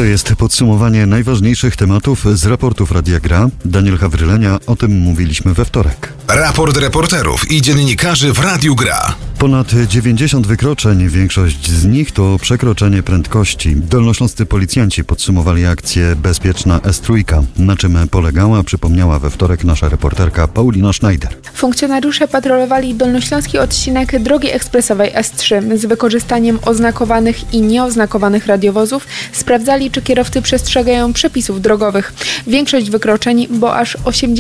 To jest podsumowanie najważniejszych tematów z raportów Radia Gra. Daniel Hawrylenia, o tym mówiliśmy we wtorek. Raport reporterów i dziennikarzy w Radiu Gra. Ponad 90 wykroczeń, większość z nich to przekroczenie prędkości. Dolnośląscy policjanci podsumowali akcję Bezpieczna S3. Na czym polegała, przypomniała we wtorek nasza reporterka Paulina Schneider. Funkcjonariusze patrolowali dolnośląski odcinek drogi ekspresowej S3 z wykorzystaniem oznakowanych i nieoznakowanych radiowozów. Sprawdzali, czy kierowcy przestrzegają przepisów drogowych. Większość wykroczeń, bo aż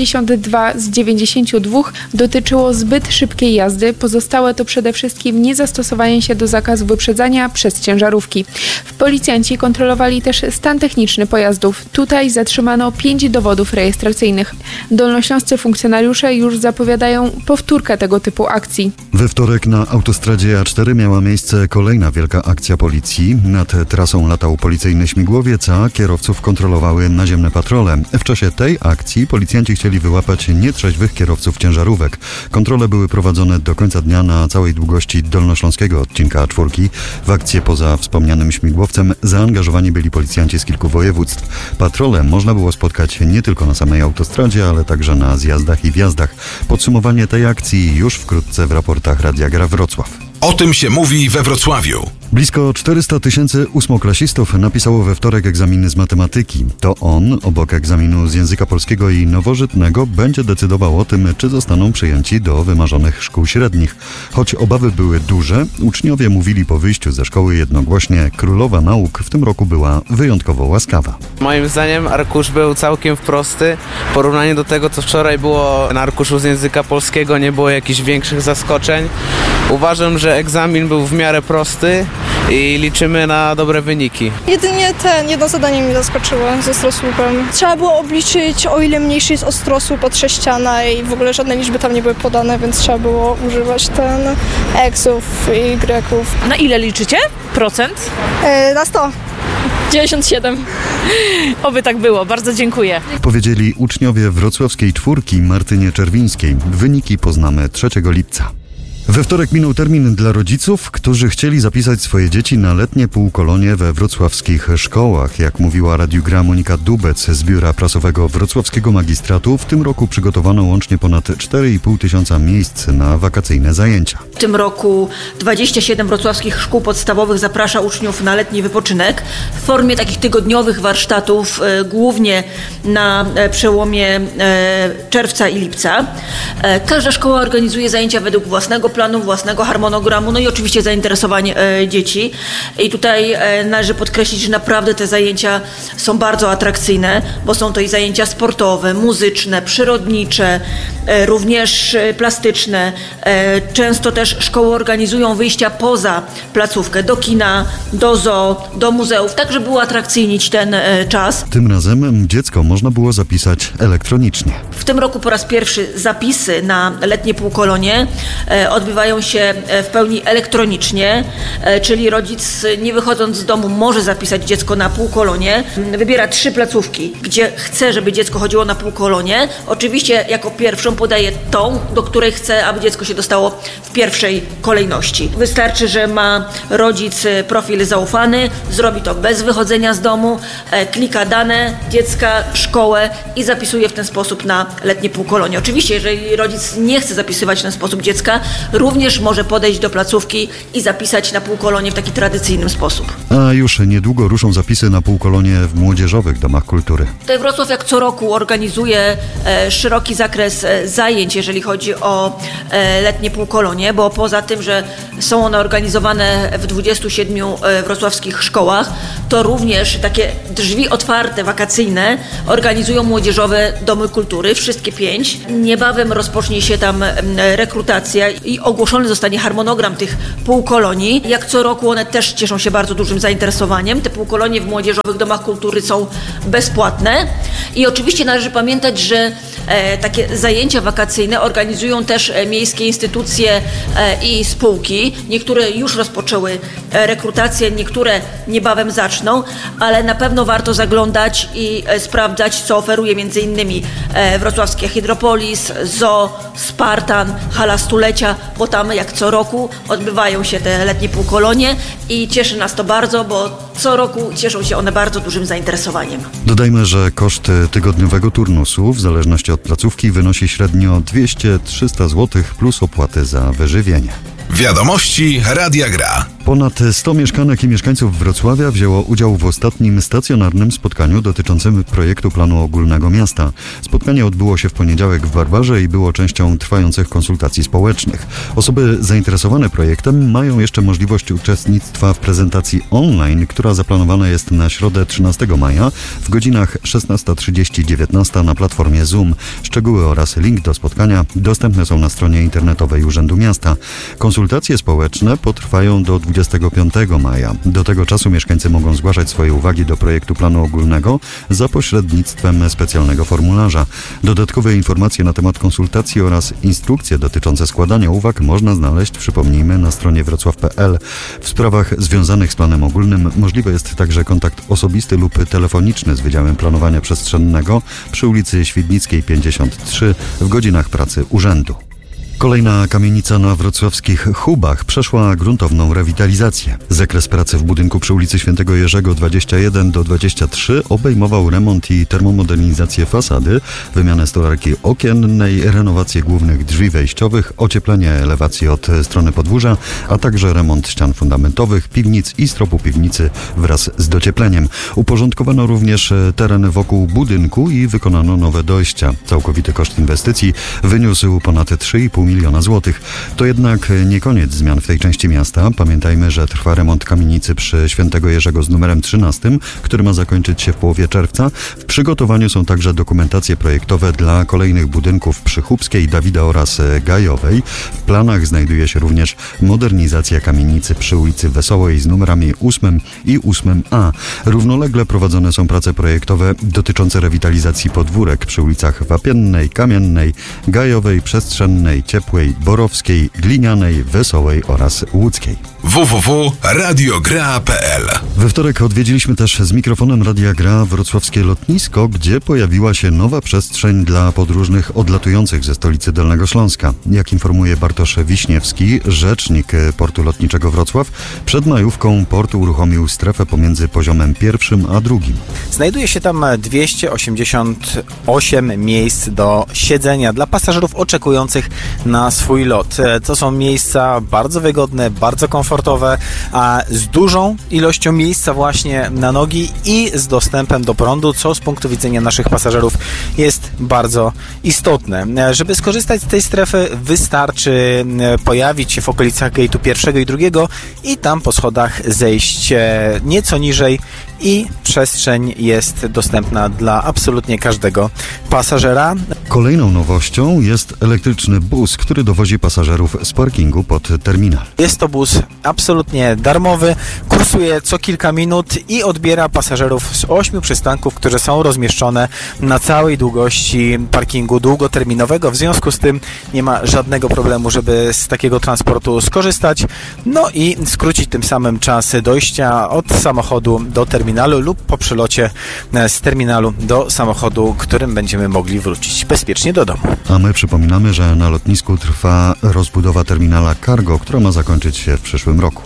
82 z 92 dotyczyło zbyt szybkiej jazdy. Pozostałe to przede wszystkim niezastosowanie się do zakazu wyprzedzania przez ciężarówki. Policjanci kontrolowali też stan techniczny pojazdów. Tutaj zatrzymano 5 dowodów rejestracyjnych. Dolnośląscy funkcjonariusze już zapowiadają powtórkę tego typu akcji. We wtorek na autostradzie A4 miała miejsce kolejna wielka akcja policji. Nad trasą latał policyjny śmigłowiec, a kierowców kontrolowały naziemne patrole. W czasie tej akcji policjanci chcieli wyłapać nietrzeźwych kierowców ciężarówek. Kontrole były prowadzone do końca dnia na całej długości dolnośląskiego odcinka A4. W akcję poza wspomnianym śmigłowcem zaangażowani byli policjanci z kilku województw. Patrole można było spotkać nie tylko na samej autostradzie, ale także na zjazdach i wjazdach. Podsumowanie tej akcji już wkrótce w raportach Radia Gra Wrocław. O tym się mówi we Wrocławiu. Blisko 400 000 ósmoklasistów napisało we wtorek egzaminy z matematyki. To on, obok egzaminu z języka polskiego i nowożytnego, będzie decydował o tym, czy zostaną przyjęci do wymarzonych szkół średnich. Choć obawy były duże, uczniowie mówili po wyjściu ze szkoły jednogłośnie: królowa nauk w tym roku była wyjątkowo łaskawa. Moim zdaniem arkusz był całkiem prosty. W porównaniu do tego, co wczoraj było na arkuszu z języka polskiego, nie było jakichś większych zaskoczeń. Uważam, że egzamin był w miarę prosty i liczymy na dobre wyniki. Jedynie jedno zadanie mnie zaskoczyło z ostrosłupem. Trzeba było obliczyć, o ile mniejszy jest ostrosłup od sześciana i w ogóle żadne liczby tam nie były podane, więc trzeba było używać eksów i greków. Na ile liczycie? Procent? Na 100. 97. Oby tak było. Bardzo dziękuję. Powiedzieli uczniowie wrocławskiej czwórki Martynie Czerwińskiej. Wyniki poznamy 3 lipca. We wtorek minął termin dla rodziców, którzy chcieli zapisać swoje dzieci na letnie półkolonie we wrocławskich szkołach. Jak mówiła Radiu Gra Monika Dubec z Biura Prasowego Wrocławskiego Magistratu, w tym roku przygotowano łącznie ponad 4,5 tysiąca miejsc na wakacyjne zajęcia. W tym roku 27 wrocławskich szkół podstawowych zaprasza uczniów na letni wypoczynek w formie takich tygodniowych warsztatów, głównie na przełomie czerwca i lipca. Każda szkoła organizuje zajęcia według własnego planu, własnego harmonogramu, no i oczywiście zainteresowań dzieci. I tutaj należy podkreślić, że naprawdę te zajęcia są bardzo atrakcyjne, bo są to i zajęcia sportowe, muzyczne, przyrodnicze, również plastyczne. Często też szkoły organizują wyjścia poza placówkę, do kina, do zoo, do muzeów, tak żeby uatrakcyjnić ten czas. Tym razem dziecko można było zapisać elektronicznie. W tym roku po raz pierwszy zapisy na letnie półkolonie odbywają się w pełni elektronicznie, czyli rodzic, nie wychodząc z domu, może zapisać dziecko na półkolonie. Wybiera 3 placówki, gdzie chce, żeby dziecko chodziło na półkolonie. Oczywiście jako pierwszą podaje tą, do której chce, aby dziecko się dostało w pierwszej kolejności. Wystarczy, że ma rodzic profil zaufany, zrobi to bez wychodzenia z domu, klika dane dziecka, szkołę i zapisuje w ten sposób na letnie półkolonie. Oczywiście, jeżeli rodzic nie chce zapisywać w ten sposób dziecka, również może podejść do placówki i zapisać na półkolonie w taki tradycyjny sposób. A już niedługo ruszą zapisy na półkolonie w młodzieżowych domach kultury. Tutaj Wrocław jak co roku organizuje szeroki zakres zajęć, jeżeli chodzi o letnie półkolonie, bo poza tym, że są one organizowane w 27 wrocławskich szkołach, to również takie drzwi otwarte, wakacyjne organizują młodzieżowe domy kultury, wszystkie 5. Niebawem rozpocznie się tam rekrutacja i ogłoszony zostanie harmonogram tych półkolonii. Jak co roku one też cieszą się bardzo dużym zainteresowaniem. Te półkolonie w młodzieżowych domach kultury są bezpłatne i oczywiście należy pamiętać, że takie zajęcia wakacyjne organizują też miejskie instytucje i spółki. Niektóre już rozpoczęły rekrutację, niektóre niebawem zaczną, ale na pewno warto zaglądać i sprawdzać, co oferuje m.in. wrocławskie Hydropolis, Zoo, Spartan, Hala Stulecia, bo tam jak co roku odbywają się te letnie półkolonie i cieszy nas to bardzo, bo co roku cieszą się one bardzo dużym zainteresowaniem. Dodajmy, że koszt tygodniowego turnusu w zależności od placówki wynosi średnio 200-300 zł plus opłaty za wyżywienie. Wiadomości Radia Gra. Ponad 100 mieszkanek i mieszkańców Wrocławia wzięło udział w ostatnim stacjonarnym spotkaniu dotyczącym projektu planu ogólnego miasta. Spotkanie odbyło się w poniedziałek w Barbarze i było częścią trwających konsultacji społecznych. Osoby zainteresowane projektem mają jeszcze możliwość uczestnictwa w prezentacji online, która zaplanowana jest na środę 13 maja w godzinach 16:30-19 na platformie Zoom. Szczegóły oraz link do spotkania dostępne są na stronie internetowej Urzędu Miasta. Konsultacje społeczne potrwają do 25 maja. Do tego czasu mieszkańcy mogą zgłaszać swoje uwagi do projektu planu ogólnego za pośrednictwem specjalnego formularza. Dodatkowe informacje na temat konsultacji oraz instrukcje dotyczące składania uwag można znaleźć, przypomnijmy, na stronie wrocław.pl. W sprawach związanych z planem ogólnym możliwy jest także kontakt osobisty lub telefoniczny z Wydziałem Planowania Przestrzennego przy ulicy Świdnickiej 53 w godzinach pracy urzędu. Kolejna kamienica na wrocławskich Hubach przeszła gruntowną rewitalizację. Zakres pracy w budynku przy ulicy Świętego Jerzego 21-23 obejmował remont i termomodernizację fasady, wymianę stolarki okiennej, renowację głównych drzwi wejściowych, ocieplenie elewacji od strony podwórza, a także remont ścian fundamentowych, piwnic i stropu piwnicy wraz z dociepleniem. Uporządkowano również teren wokół budynku i wykonano nowe dojścia. Całkowity koszt inwestycji wyniósł ponad 3,5 miliona złotych. To jednak nie koniec zmian w tej części miasta. Pamiętajmy, że trwa remont kamienicy przy Świętego Jerzego z numerem 13, który ma zakończyć się w połowie czerwca. W przygotowaniu są także dokumentacje projektowe dla kolejnych budynków przy Chubskiej, Dawida oraz Gajowej. W planach znajduje się również modernizacja kamienicy przy ulicy Wesołej z numerami 8 i 8A. Równolegle prowadzone są prace projektowe dotyczące rewitalizacji podwórek przy ulicach Wapiennej, Kamiennej, Gajowej, Przestrzennej, Ciepłej, Borowskiej, Glinianej, Wesołej oraz Łódzkiej. www.radiogra.pl. We wtorek odwiedziliśmy też z mikrofonem Radia Gra wrocławskie lotnisko, gdzie pojawiła się nowa przestrzeń dla podróżnych odlatujących ze stolicy Dolnego Śląska. Jak informuje Bartosz Wiśniewski, rzecznik Portu Lotniczego Wrocław, przed majówką port uruchomił strefę pomiędzy poziomem 1 a 2. Znajduje się tam 288 miejsc do siedzenia dla pasażerów oczekujących na swój lot. To są miejsca bardzo wygodne, bardzo komfortowe, a z dużą ilością miejsca właśnie na nogi i z dostępem do prądu, co z punktu widzenia naszych pasażerów jest bardzo istotne. Żeby skorzystać z tej strefy, wystarczy pojawić się w okolicach gate'u 1 i 2 i tam po schodach zejść nieco niżej i przestrzeń jest dostępna dla absolutnie każdego pasażera. Kolejną nowością jest elektryczny bus, który dowozi pasażerów z parkingu pod terminal. Jest to bus absolutnie darmowy, kursuje co kilka minut i odbiera pasażerów z 8 przystanków, które są rozmieszczone na całej długości parkingu długoterminowego. W związku z tym nie ma żadnego problemu, żeby z takiego transportu skorzystać, no i skrócić tym samym czas dojścia od samochodu do terminalu lub po przylocie z terminalu do samochodu, którym będziemy mogli wrócić bezpiecznie do domu. A my przypominamy, że na lotnisku trwa rozbudowa terminala cargo, która ma zakończyć się w przyszłym roku.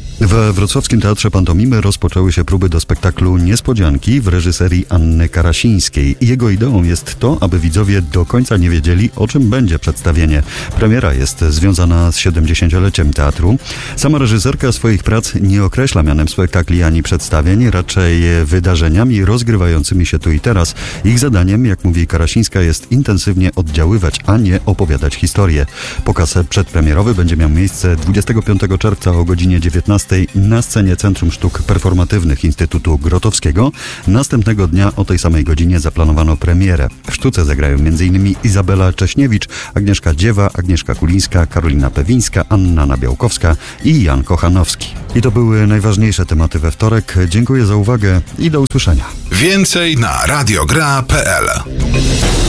We Wrocławskim Teatrze Pantomimy rozpoczęły się próby do spektaklu Niespodzianki w reżyserii Anny Karasińskiej. Jego ideą jest to, aby widzowie do końca nie wiedzieli, o czym będzie przedstawienie. Premiera jest związana z 70-leciem teatru. Sama reżyserka swoich prac nie określa mianem spektakli ani przedstawień, raczej wydarzeniami rozgrywającymi się tu i teraz. Ich zadaniem, jak mówi Karasińska, jest intensywnie oddziaływać, a nie opowiadać historię. Pokaz przedpremierowy będzie miał miejsce 25 czerwca o godzinie 19 na scenie Centrum Sztuk Performatywnych Instytutu Grotowskiego. Następnego dnia o tej samej godzinie zaplanowano premierę. W sztuce zagrają m.in. Izabela Cześniewicz, Agnieszka Dziewa, Agnieszka Kulińska, Karolina Pewińska, Anna Nabiałkowska i Jan Kochanowski. I to były najważniejsze tematy we wtorek. Dziękuję za uwagę i do usłyszenia. Więcej na radiogra.pl.